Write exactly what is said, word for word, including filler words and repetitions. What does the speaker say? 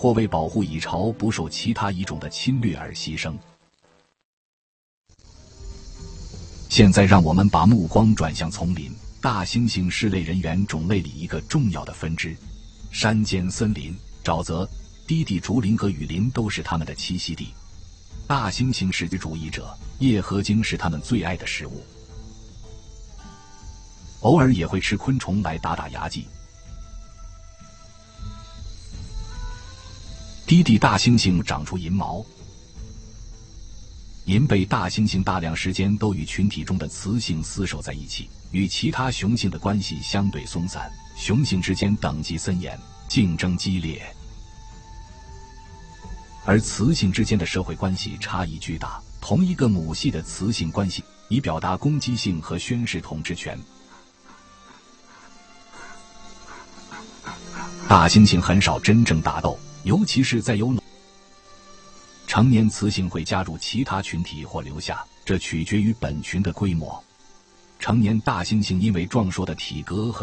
或为保护蚁巢不受其他蚁种的侵略而牺牲。现在让我们把目光转向丛林。大猩猩是类人猿种类里一个重要的分支，山间森林、沼泽、低地竹林和雨林都是它们的栖息地。大猩猩是居主义者，叶合茎是它们最爱的食物，偶尔也会吃昆虫来打打牙祭。低地大猩猩长出银毛，银背大猩猩大量时间都与群体中的雌性厮守在一起，与其他雄性的关系相对松散，雄性之间等级森严，竞争激烈，而雌性之间的社会关系差异巨大。同一个母系的雌性关系以表达攻击性和宣示统治权。大猩猩很少真正打斗，尤其是在有成年雌性会加入其他群体或留下，这取决于本群的规模。成年大猩猩因为壮硕的体格和